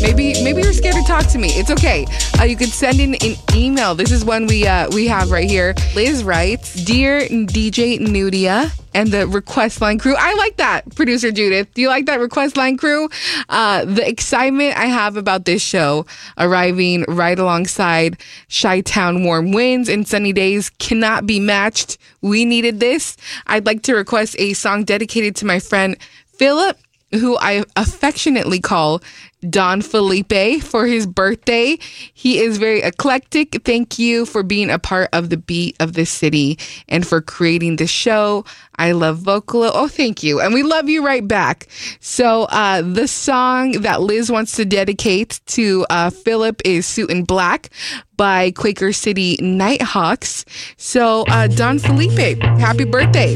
Maybe you're scared to talk to me. It's okay. You can send in an email. This is one we have right here. Liz writes, "Dear DJ Nudia and the request line crew." I like that, producer Judith. Do you like that, request line crew? The excitement I have about this show arriving right alongside Chi-Town warm winds and sunny days cannot be matched. We needed this. I'd like to request a song dedicated to my friend Philip, who I affectionately call Don Felipe, for his birthday. He is very eclectic. Thank you for being a part of the beat of this city and for creating the show. I love Vocalo. Oh, thank you. And we love you right back. So the song that Liz wants to dedicate to Philip is Suit in Black by Quaker City Nighthawks. So Don Felipe, happy birthday.